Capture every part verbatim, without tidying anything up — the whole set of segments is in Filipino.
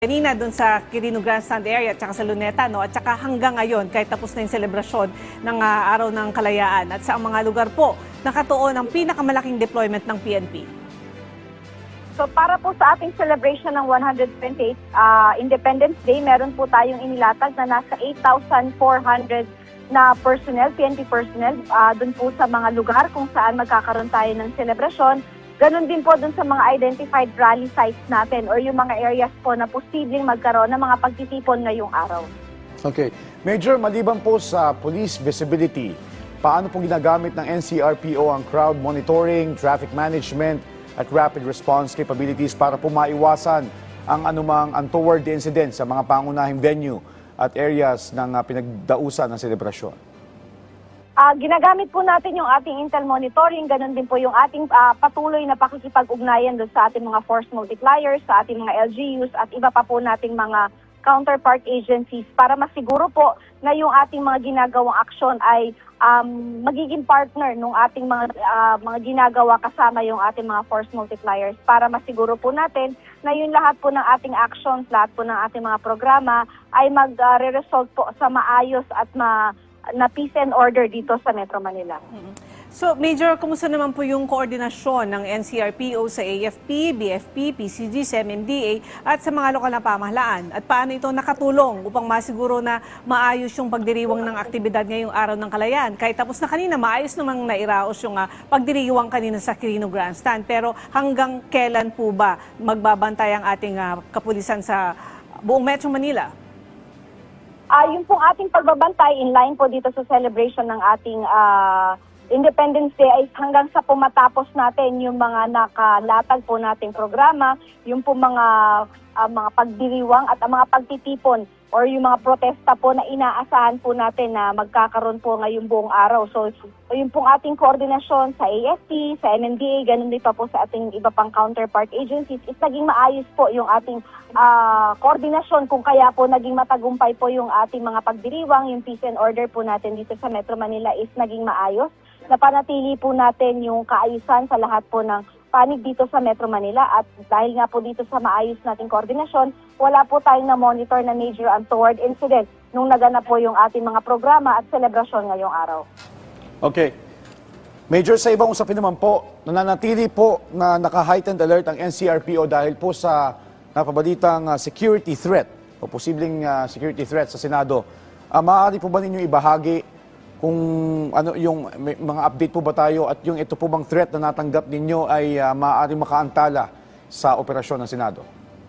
Kanina doon sa Quirino Grandstand area at saka sa Luneta, no? At saka hanggang ngayon, kahit tapos na yung selebrasyon ng uh, Araw ng Kalayaan at sa mga lugar po, nakatuon ang pinakamalaking deployment ng P N P. So para po sa ating celebration ng one hundred twenty-eighth uh, Independence Day, meron po tayong inilatag na nasa eight thousand four hundred na personnel, P N P personnel, uh, doon po sa mga lugar kung saan magkakaroon tayo ng selebrasyon. Ganon din po dun sa mga identified rally sites natin or yung mga areas po na posibleng magkaroon ng mga pagtitipon ngayong araw. Okay. Major, maliban po sa police visibility, paano po ginagamit ng N C R P O ang crowd monitoring, traffic management at rapid response capabilities para po maiwasan ang anumang untoward incident sa mga pangunahing venue at areas ng uh, pinagdausan ng selebrasyon? Uh, ginagamit po natin yung ating intel monitoring, ganun din po yung ating uh, patuloy na pakikipag-ugnayan doon sa ating mga force multipliers, sa ating mga L G Us at iba pa po nating mga counterpart agencies para masiguro po na yung ating mga ginagawang aksyon ay um, magiging partner ng ating mga, uh, mga ginagawa kasama yung ating mga force multipliers para masiguro po natin na yung lahat po ng ating actions, lahat po ng ating mga programa ay mag-re-result uh, po sa maayos at ma na peace and order dito sa Metro Manila. So, Major, kumusta naman po yung koordinasyon ng N C R P O sa A F P, B F P, P C G, S E M M D A at sa mga lokal na pamahalaan? At paano ito nakatulong upang masiguro na maayos yung pagdiriwang ng aktibidad ngayong Araw ng Kalayaan? Kahit tapos na kanina, maayos namang nairaos yung uh, pagdiriwang kanina sa Quirino Grandstand. Pero hanggang kailan po ba magbabantay ang ating uh, kapulisan sa buong Metro Manila? Uh, yung pong ating pagbabantay in line po dito sa celebration ng ating uh, Independence Day ay hanggang sa pumatapos natin yung mga nakalatag po nating programa, yung po mga uh, mga pagdiriwang at ang mga pagtitipon or yung mga protesta po na inaasahan po natin na magkakaroon po ngayong buong araw. So, yung pong ating koordinasyon sa A F P, sa M M D A, ganun din pa po sa ating iba pang counterpart agencies, is naging maayos po yung ating uh, koordinasyon kung kaya po naging matagumpay po yung ating mga pagdiriwang, yung peace and order po natin dito sa Metro Manila is naging maayos. Napanatili po natin yung kaayusan sa lahat po ng panig dito sa Metro Manila at dahil nga po dito sa maayos nating koordinasyon, wala po tayong na-monitor na major untoward incident nung naganap po yung ating mga programa at selebrasyon ngayong araw. Okay. Major, sa ibang usapin naman po, nananatili po na naka-heightened alert ang N C R P O dahil po sa napabalitang uh, security threat o posibleng uh, security threat sa Senado. Uh, maaari po ba ninyo ibahagi kung ano yung may, mga update po ba tayo at yung ito po bang threat na natanggap ninyo ay uh, maaaring makaantala sa operasyon ng Senado?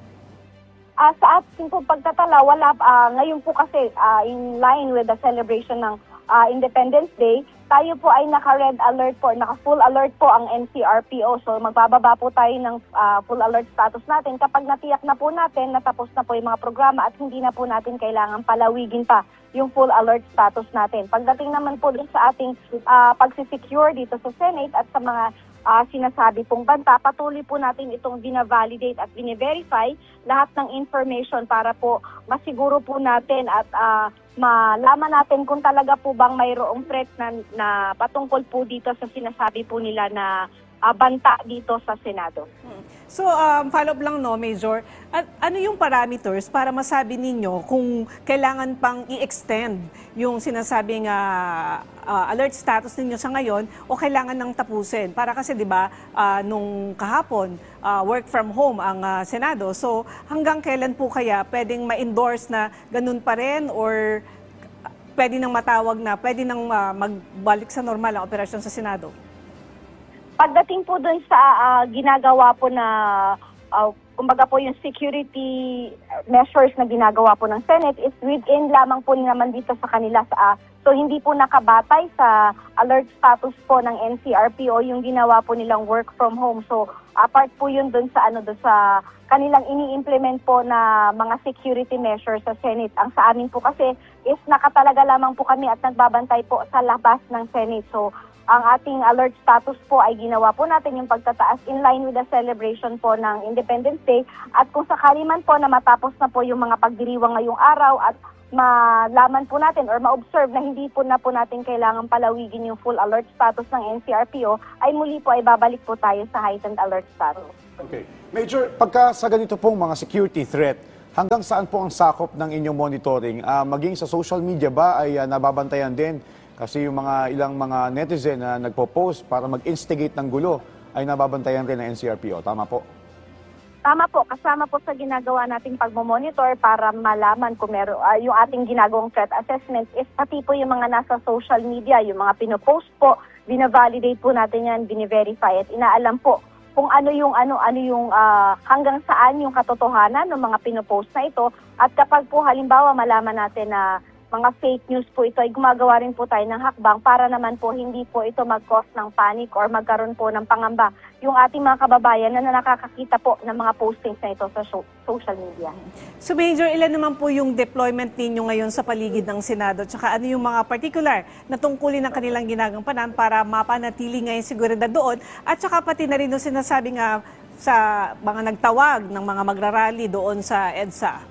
Uh, sa ating po pagtatala, wala, uh, ngayon po kasi uh, in line with the celebration ng uh, Independence Day, tayo po ay naka-red alert po, naka-full alert po ang N C R P O. So magbababa po tayo ng uh, full alert status natin kapag natiyak na po natin, natapos na po yung mga programa at hindi na po natin kailangan palawigin pa yung full alert status natin. Pagdating naman po dun sa ating uh, pagsisecure dito sa Senate at sa mga uh, sinasabi pong banta, patuloy po natin itong bina-validate at bine-verify lahat ng information para po masiguro po natin at uh, malaman natin kung talaga po bang mayroong threat na, na patungkol po dito sa sinasabi po nila na uh, banta dito sa Senado. So, um, follow up lang, no, Major. At ano yung parameters para masabi ninyo kung kailangan pang i-extend yung sinasabing uh, uh, alert status ninyo sa ngayon o kailangan nang tapusin? Para kasi, di ba, uh, nung kahapon, uh, work from home ang uh, Senado. So, hanggang kailan po kaya pwedeng ma-endorse na ganun pa rin or pwede nang matawag na pwede nang uh, magbalik sa normal ang operasyon sa Senado? Pagdating po dun sa uh, ginagawa po na, uh, kumbaga po yung security measures na ginagawa po ng Senate is within lamang po naman dito sa kanila. Sa, uh, so hindi po nakabatay sa alert status po ng N C R P O yung ginawa po nilang work from home. So apart po yun dun sa, ano, dun sa kanilang ini-implement po na mga security measures sa Senate. Ang sa amin po kasi is nakatalaga lamang po kami at nagbabantay po sa labas ng Senate. So ang ating alert status po ay ginawa po natin yung pagtataas in line with the celebration po ng Independence Day. At kung sakali man po na matapos na po yung mga pagdiriwang ngayong araw at malaman po natin or ma-observe na hindi po na po natin kailangan palawigin yung full alert status ng N C R P O, ay muli po ay babalik po tayo sa heightened alert status. Okay. Major, pagka sa ganito pong mga security threat, hanggang saan po ang sakop ng inyong monitoring? Ah, maging sa social media ba ay ah, nababantayan din? Kasi yung mga ilang mga netizen na nagpo-post para mag-instigate ng gulo ay nababantayan rin ng N C R P O. Tama po? Tama po, kasama po sa ginagawa nating pagmomonitor para malaman kung meron, uh, yung ating ginagawang threat assessment is pati po yung mga nasa social media, yung mga pinopost po, binavalidate po natin yan, biniverify at inaalam po kung ano yung ano ano yung uh, hanggang saan yung katotohanan ng mga pinopost na ito. At kapag po halimbawa malaman natin na mga fake news po ito, ay gumagawa rin po tayo ng hakbang para naman po hindi po ito mag-cause ng panic or magkaroon po ng pangamba yung ating mga kababayan na nakakakita po ng mga postings na ito sa so- social media. So Major, ilan naman po yung deployment ninyo ngayon sa paligid ng Senado? Tsaka ano yung mga particular na tungkulin ng kanilang ginagampanan para mapanatili ngayon seguridad doon? At tsaka pati na rin yung sinasabi nga sa mga nagtawag ng mga magrarally doon sa EDSA.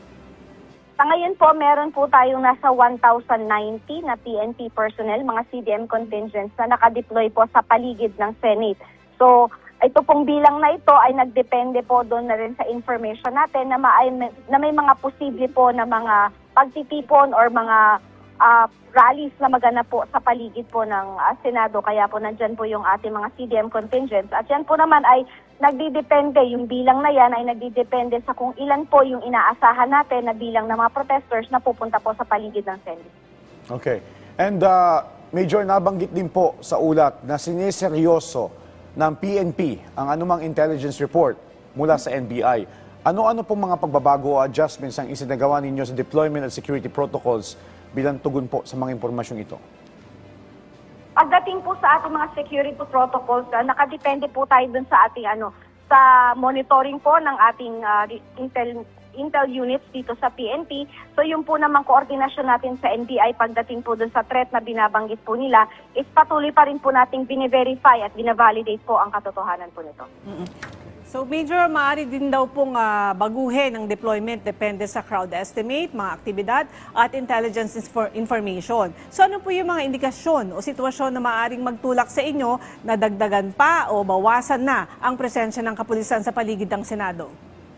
Sa ngayon po, meron po tayong nasa one thousand ninety na P N P personnel, mga C D M contingents na nakadeploy po sa paligid ng Senate. So, ito pong bilang na ito ay nagdepende po doon na rin sa information natin na, ma- na may mga posible po na mga pagtitipon or mga uh, rallies na maganap po sa paligid po ng uh, Senado. Kaya po nandyan po yung ating mga C D M contingents. At yan po naman ay nagdidepende, yung bilang na yan ay nagdidepende sa kung ilan po yung inaasahan natin na bilang ng mga protesters na pupunta po sa paligid ng Senate. Okay. And uh, Major, nabanggit din po sa ulat na siniseryoso ng P N P ang anumang intelligence report mula sa N B I. Ano-ano pong mga pagbabago o adjustments ang isinagawa ninyo sa deployment at security protocols bilang tugon po sa mga impormasyong ito? Pagdating po sa ating mga security protocols, uh, nakadepende po tayo dun sa ating ano, sa monitoring po ng ating uh, intel intel units dito sa P N P. So yung po naman koordinasyon natin sa N B I pagdating po dun sa threat na binabanggit po nila is patuloy pa rin po nating bine-verify at bine-validate po ang katotohanan po nito. Mm-hmm. So Major, maaari din daw pong uh, baguhin ang deployment depende sa crowd estimate, mga aktibidad at intelligence infor- information. So ano po yung mga indikasyon o sitwasyon na maaaring magtulak sa inyo na dagdagan pa o bawasan na ang presensya ng kapulisan sa paligid ng Senado?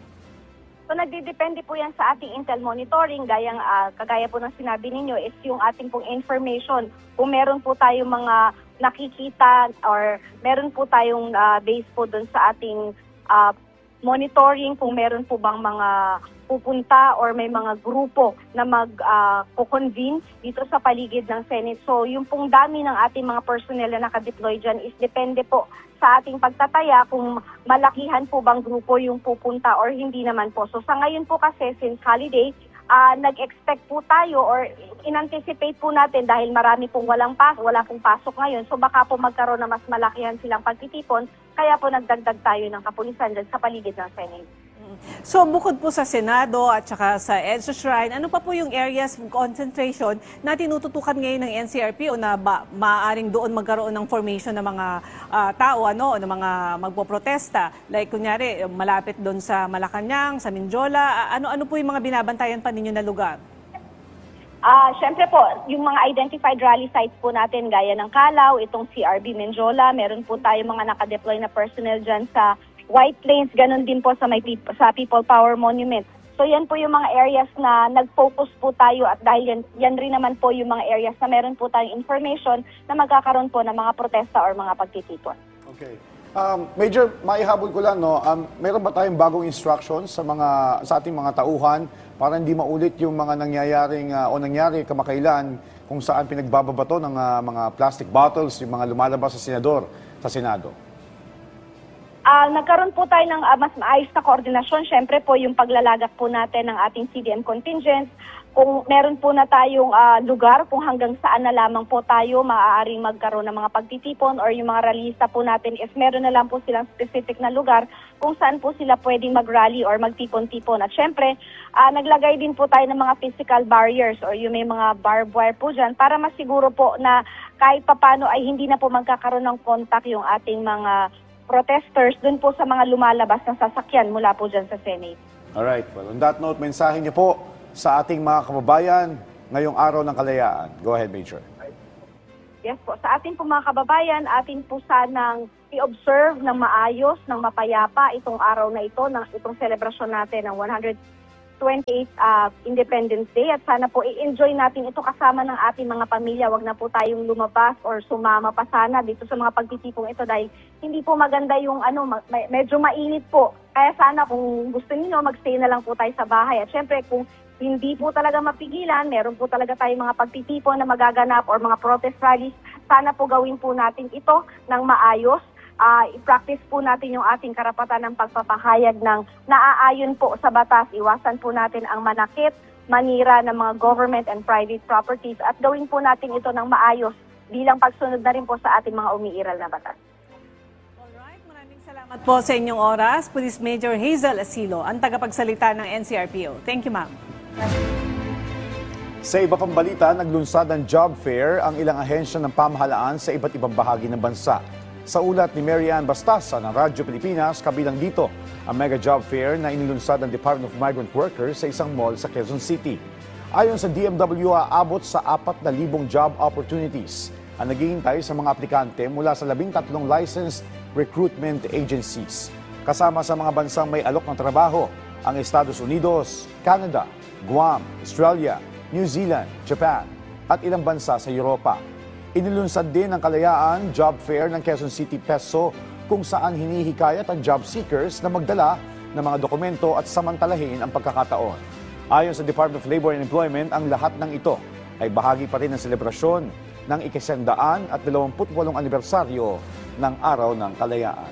So nagdidepende po yan sa ating intel monitoring, gayang uh, kagaya po ng sinabi ninyo is yung ating pong information. Kung meron po tayong mga nakikita or meron po tayong uh, base po dun sa ating Uh, monitoring kung meron po bang mga pupunta or may mga grupo na mag-convene uh, dito sa paligid ng Senate. So yung pong dami ng ating mga personnel na nakadeploy dyan is depende po sa ating pagtataya kung malakihan po bang grupo yung pupunta or hindi naman po. So sa ngayon po kasi since holiday, Uh, nag-expect po tayo or in-anticipate po natin dahil marami pong walang pasok, wala pong pasok ngayon. So baka po magkaroon na mas malakihan silang pagtitipon, kaya po nagdagdag tayo ng kapulisan dyan sa paligid ng Senate. So bukod po sa Senado at saka sa EDSA Shrine, ano pa po yung areas of concentration na tinututukan ngayon ng N C R P o na ba, maaaring doon magkaroon ng formation ng mga uh, tao ano, o ng mga magpoprotesta? Like kunyari, malapit doon sa Malacanang, sa Mindiola, ano-ano po yung mga binabantayan pa ninyo na lugar? Ah, uh, syempre po, yung mga identified rally sites po natin gaya ng Calao, itong C R B Mindiola, meron po tayo mga nakadeploy na personnel dyan sa White Plains, ganun din po sa may sa People Power Monument. So yan po yung mga areas na nag-focus po tayo at dahil yan, yan rin naman po yung mga areas na meron po tayong information na magkakaroon po ng mga protesta or mga pagtitipon. Okay. Um, Major, maihabol ko lang, no? Um, meron ba tayong bagong instructions sa mga sa ating mga tauhan para hindi maulit yung mga nangyayaring uh, o nangyari kamakailan kung saan pinagbababato ng uh, mga plastic bottles, yung mga lumalabas sa senador, sa Senado? Uh, nagkaroon po tayo ng uh, mas maayos na koordinasyon. Siyempre po yung paglalagak po natin ng ating C D M contingents. Kung meron po na tayong uh, lugar kung hanggang saan na lamang po tayo maaaring magkaroon ng mga pagtitipon or yung mga rallyista po natin is meron na lang po silang specific na lugar kung saan po sila pwedeng mag-rally or magtipon-tipon. At syempre, uh, naglagay din po tayo ng mga physical barriers or yung may mga barbed wire po dyan para masiguro po na kahit papano ay hindi na po magkakaroon ng contact yung ating mga protesters dun po sa mga lumalabas na sasakyan mula po dyan sa Senate. Alright. Well, on that note, mensahe niyo po sa ating mga kababayan ngayong araw ng kalayaan. Go ahead, Major. Yes po. Sa ating po mga kababayan, atin po sanang i-observe ng maayos, ng mapayapa itong araw na ito, ng itong selebrasyon natin ng one hundred twenty-eighth uh, Independence Day at sana po i-enjoy natin ito kasama ng ating mga pamilya. Wag na po tayong lumabas or sumama pa sana dito sa mga pagtitipong ito dahil hindi po maganda yung ano, ma- medyo mainit po. Kaya sana kung gusto niyo magstay na lang po tayo sa bahay. At syempre kung hindi po talaga mapigilan, meron po talaga tayong mga pagtitipon na magaganap or mga protest rallies, sana po gawin po natin ito ng maayos. Uh, i-practice po natin yung ating karapatan ng pagpapahayag ng naaayon po sa batas. Iwasan po natin ang manakit, manira ng mga government and private properties at gawin po natin ito ng maayos bilang pagsunod na rin po sa ating mga umiiral na batas. Alright, maraming salamat po sa inyong oras. Police Major Hazel Asilo, ang tagapagsalita ng N C R P O. Thank you, ma'am. Sa iba pang balita, naglunsad ng job fair ang ilang ahensya ng pamahalaan sa iba't ibang bahagi ng bansa. Sa ulat ni Marian Bastasa ng Radyo Pilipinas, kabilang dito ang mega job fair na inilunsad ng Department of Migrant Workers sa isang mall sa Quezon City. Ayon sa D M W, aabot sa apat na libong job opportunities ang naghihintay sa mga aplikante mula sa labing tatlong licensed recruitment agencies. Kasama sa mga bansang may alok ng trabaho ang Estados Unidos, Canada, Guam, Australia, New Zealand, Japan at ilang bansa sa Europa. Inilunsad din ang Kalayaan Job Fair ng Quezon City Peso kung saan hinihikayat ang job seekers na magdala ng mga dokumento at samantalahin ang pagkakataon. Ayon sa Department of Labor and Employment, ang lahat ng ito ay bahagi pa rin ng selebrasyon ng ikasandaan at dalawamput walong anibersaryo ng Araw ng Kalayaan.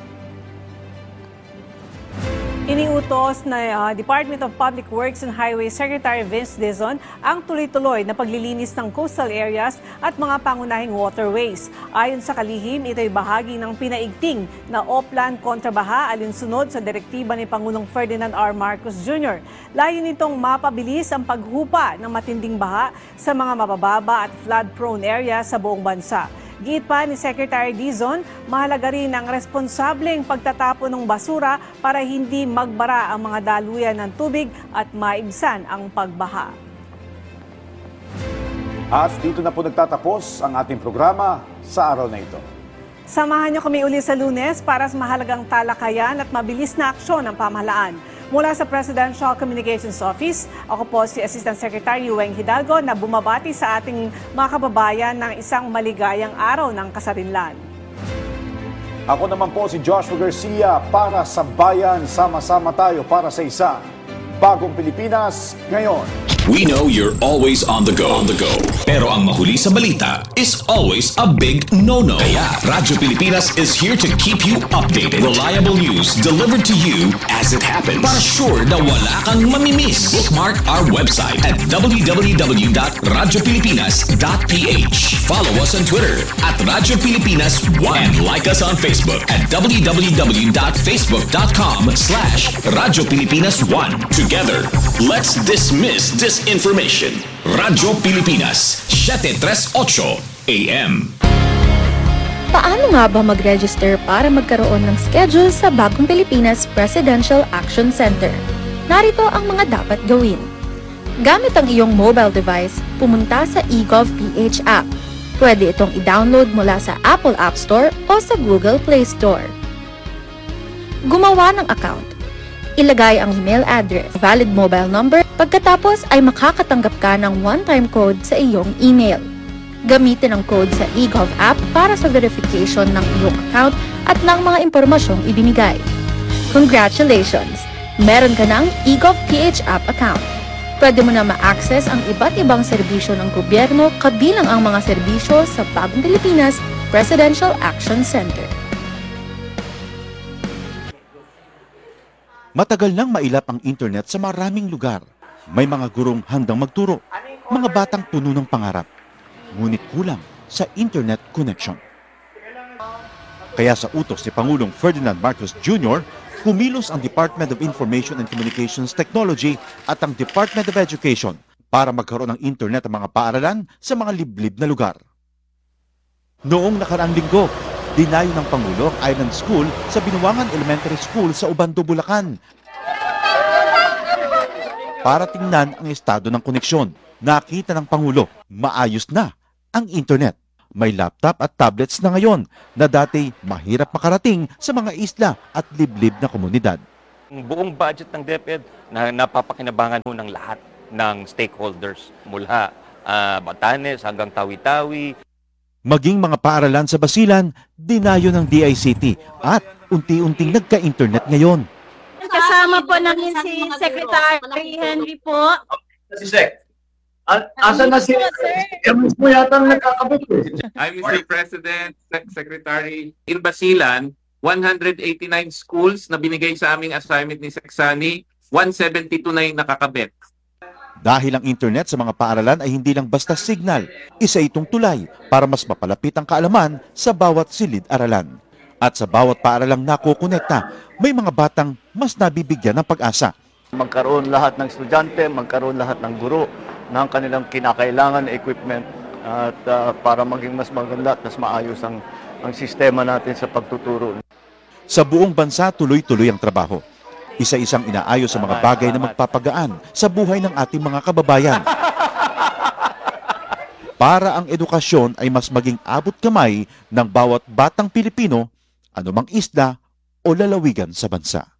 Iniutos na uh, Department of Public Works and Highway Secretary Vince Dizon ang tuloy-tuloy na paglilinis ng coastal areas at mga pangunahing waterways. Ayon sa kalihim, ito ay bahagi ng pinaigting na O-Plan kontra baha alinsunod sa direktiba ni Pangulong Ferdinand R. Marcos Junior Layo nitong mapabilis ang paghupa ng matinding baha sa mga mabababa at flood-prone area sa buong bansa. Giit pa ni Secretary Dizon, mahalaga rin ang responsableng pagtatapon ng basura para hindi magbara ang mga daluyan ng tubig at maibsan ang pagbaha. At dito na po nagtatapos ang ating programa sa araw na ito. Samahan niyo kami uli sa Lunes para sa mahalagang talakayan at mabilis na aksyon ng pamahalaan. Mula sa Presidential Communications Office, ako po si Assistant Secretary Weng Hidalgo na bumabati sa ating mga kababayan ng isang maligayang araw ng kasarinlan. Ako naman po si Joshua Garcia para sa Bayan. Sama-sama tayo para sa isa bagong Pilipinas ngayon. We know you're always on the go. On the go. Pero ang mahuli sa balita is always a big no-no. Kaya Radyo Pilipinas is here to keep you updated. Reliable news delivered to you as it happens. Para sure na wala kang mamimiss. Bookmark our website at w w w dot radyo pilipinas dot p h. Follow us on Twitter at Radyo Pilipinas one. And like us on Facebook at w w w dot facebook dot com slash Radyo Pilipinas one. Together, let's dismiss this information. Radyo Pilipinas, seven thirty-eight A M. Paano nga ba mag-register para magkaroon ng schedule sa Bagong Pilipinas Presidential Action Center? Narito ang mga dapat gawin. Gamit ang iyong mobile device, pumunta sa eGovPH app. Pwede itong i-download mula sa Apple App Store o sa Google Play Store. Gumawa ng account. Ilagay ang email address, valid mobile number, pagkatapos ay makakatanggap ka ng one-time code sa iyong email. Gamitin ang code sa eGov app para sa verification ng iyong account at ng mga impormasyong ibinigay. Congratulations! Meron ka ng eGovPH app account. Pwede mo na ma-access ang iba't ibang serbisyo ng gobyerno kabilang ang mga serbisyo sa Bagong Pilipinas Presidential Action Center. Matagal nang mailap ang internet sa maraming lugar. May mga gurong handang magturo, mga batang puno ng pangarap. Ngunit kulang sa internet connection. Kaya sa utos ni Pangulong Ferdinand Marcos Junior, kumilos ang Department of Information and Communications Technology at ang Department of Education para magkaroon ng internet ang mga paaralan sa mga liblib na lugar. Noong nakaraang linggo, dinayo ng Pangulo ang Island School sa Binuangan Elementary School sa Ubando, Bulacan. Para tingnan ang estado ng koneksyon, nakita ng Pangulo, maayos na ang internet. May laptop at tablets na ngayon na dati mahirap makarating sa mga isla at liblib na komunidad. Ang buong budget ng DepEd na napapakinabangan ho ng lahat ng stakeholders mula uh, Batanes hanggang Tawi-Tawi. Maging mga paaralan sa Basilan, dinayo ng D I C T at unti-unting nagka-internet ngayon. Kasama po namin si Secretary Henry po. Si Sec. A- Asan na si Emis mo yata nakakabit eh. I'm Mister President, Sec- Secretary. In Basilan, one hundred eighty-nine schools na binigay sa aming assignment ni Seksani, one seventy-two na yung nakakabit. Dahil ang internet sa mga paaralan ay hindi lang basta signal, isa itong tulay para mas mapalapit ang kaalaman sa bawat silid-aralan. At sa bawat paaralang nakukonekta, may mga batang mas nabibigyan ng pag-asa. Magkaroon lahat ng estudyante, magkaroon lahat ng guro ng kanilang kinakailangan na equipment at uh, para maging mas maganda at mas maayos ang, ang sistema natin sa pagtuturo. Sa buong bansa, tuloy-tuloy ang trabaho. Isa-isang inaayos sa mga bagay na magpapagaan sa buhay ng ating mga kababayan. Para ang edukasyon ay mas maging abot kamay ng bawat batang Pilipino, anumang isla o lalawigan sa bansa.